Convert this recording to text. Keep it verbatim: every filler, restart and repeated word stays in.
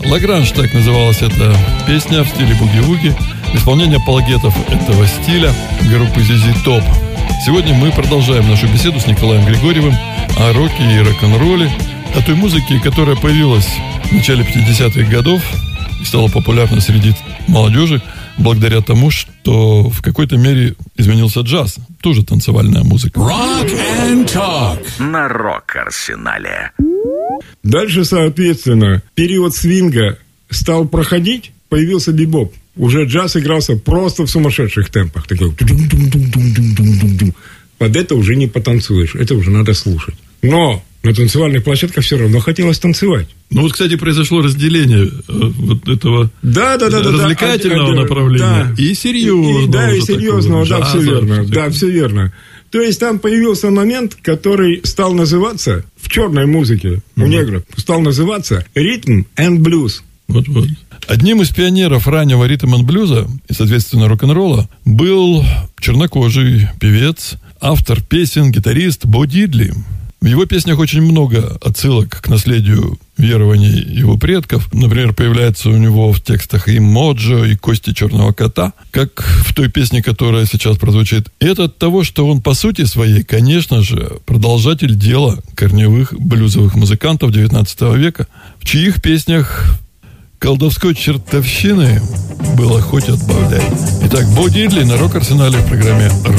«Лагранж» — так называлась эта песня в стиле буги-вуги. Исполнение апологетов этого стиля группы зет зет Top. Сегодня мы продолжаем нашу беседу с Николаем Григорьевым о роке и рок-н-ролле, о той музыке, которая появилась в начале пятидесятых годов и стала популярна среди молодежи благодаря тому, что в какой-то мере изменился джаз, тоже танцевальная музыка. Rock and Talk на Рок-Арсенале. Дальше, соответственно, период свинга стал проходить, появился бибоп. Уже джаз игрался просто в сумасшедших темпах. Такой... Под это уже не потанцуешь, это уже надо слушать. Но на танцевальных площадках все равно хотелось танцевать. Ну вот, кстати, произошло разделение э, вот этого да, да, да, развлекательного да, направления да, и серьезного. И, да, и серьезного, такого, да, джаза, все верно. что-то. Да, все верно. То есть там появился момент, который стал называться в черной музыке mm-hmm. у негров, стал называться ритм and блюз. Вот-вот. Одним из пионеров раннего ритм-н-блюза и, соответственно, рок-н-ролла был чернокожий певец, автор песен, гитарист Бо Дидли. В его песнях очень много отсылок к наследию верований его предков. Например, появляется у него в текстах и Моджо, и Кости черного кота, как в той песне, которая сейчас прозвучит. И это от того, что он по сути своей, конечно же, продолжатель дела корневых блюзовых музыкантов девятнадцатого века, в чьих песнях колдовской чертовщины было хоть отбавляй. Итак, Бо Дидли на Рок-Арсенале в программе